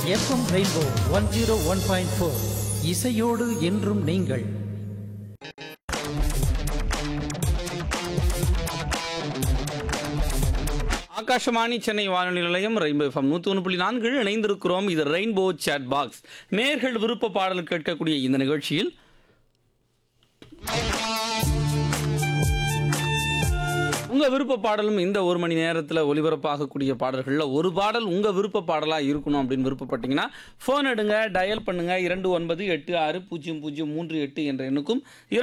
FM rainbow 101.4 இசையோடு என்றும் நீங்கள். ஆகாஷவாணி சென்னை வானொலி நிலையம் ரெயின்போ எஃப்எம் 101.4 இணைந்திருக்கிறோம். இது ரெயின்போ சாட் பாக்ஸ். நேர்கள் விருப்ப பாடல் கேட்கக்கூடிய இந்த நிகழ்ச்சியில் உங்க விருப்ப பாடலும் இந்த ஒரு மணி நேரத்தில் ஒலிபரப்பாகக்கூடிய பாடல்களில் ஒரு பாடல் உங்க விருப்ப பாடலாக இருக்கணும் அப்படின்னு விருப்பப்பட்டீங்கன்னா ஃபோன் எடுங்க, டயல் பண்ணுங்க 29860038 என்ற எண்ணுக்கும்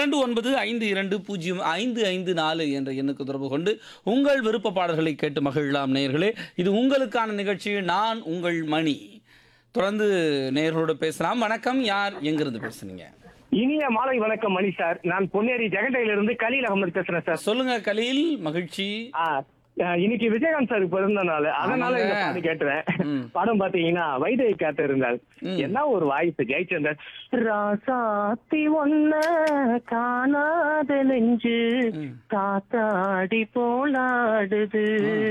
29520554 என்ற எண்ணுக்கு தொடர்பு கொண்டு உங்கள் விருப்ப பாடல்களை கேட்டு மகிழலாம். நேயர்களே, இது உங்களுக்கான நிகழ்ச்சி. நான் உங்கள் மணி. தொடர்ந்து நேயர்களோட பேசலாம். வணக்கம், யார் எங்கிருந்து பேசுறீங்க? இனிய மாலை வணக்கம் மணி சார். நான் பொன்னேரி ஜெகண்டையிலிருந்து கலீல் அகமது பேசுறேன் சார். சொல்லுங்க கலீல். மகிழ்ச்சி. இன்னைக்கு விஜயகாந்த் சார் பிறந்த நாள், அதனால இந்த பாட்டு கேட்டுறேன். படம் பாத்தீங்கன்னா வைதேகி காத்து இருந்தால் என்ன ஒரு வாய்ப்பு ஜெயிச்சிருந்தார். ராசாத்தி ஒன்ன காணாத நெஞ்சு காத்தாடி போலாடுது,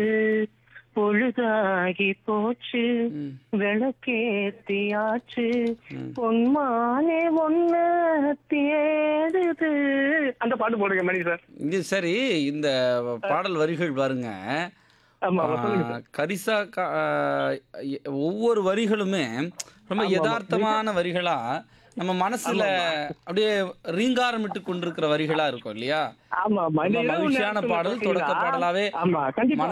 பொழுதாகி போச்சு விளக்கேத்தியாச்சு, பொன்மானே ஒன்ன தேடுது. அந்த பாட்டு போடுங்க மணி சார். இது சரி. இந்த பாடல் வரிகள் பாருங்க. கரிசா ஒவ்வொரு வரிகளுமே ரொம்ப யதார்த்தமான வரிகளா நம்ம மனசுல அப்படியே ரீங்காரமிட்டு கொண்டிருக்கிற வரிகளா இருக்கும் இல்லையா? மகிழ்ச்சியான பாடல், தொடக்க பாடலாவே